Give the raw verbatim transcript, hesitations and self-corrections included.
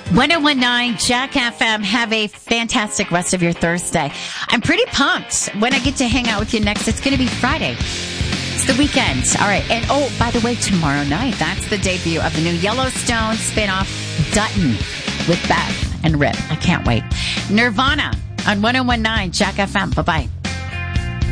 ten nineteen Jack F M. Have a fantastic rest of your Thursday. I'm pretty pumped when I get to hang out with you next. It's going to be Friday. It's the weekend. All right. And oh, by the way, tomorrow night, that's the debut of the new Yellowstone spinoff, Dutton, with Beth and Rip. I can't wait. Nirvana on ten nineteen Jack F M. Bye-bye.